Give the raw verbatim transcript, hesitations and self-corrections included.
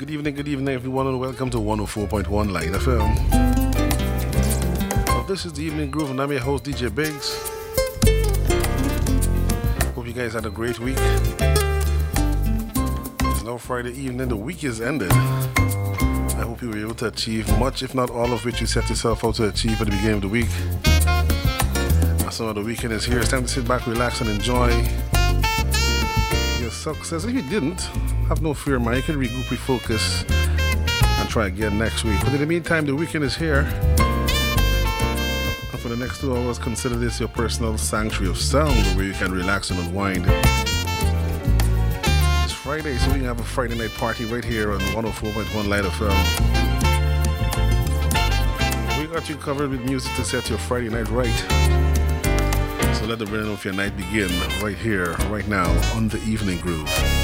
Good evening, good evening, everyone, and welcome to one oh four point one Light F M. So this is the Evening Groove, and I'm your host, D J Biggs. Hope you guys had a great week. It's now Friday evening, the week is ended. I hope you were able to achieve much, if not all of which you set yourself out to achieve at the beginning of the week. Some of the weekend is here. It's time to sit back, relax, and enjoy your success. If you didn't, have no fear, man. You can regroup, refocus, and try again next week. But in the meantime, the weekend is here. And for the next two hours, consider this your personal sanctuary of sound where you can relax and unwind. It's Friday, so we can have a Friday night party right here on one oh four point one Light F M. We got you covered with music to set your Friday night right. So let the rhythm of your night begin right here, right now, on the Evening Groove.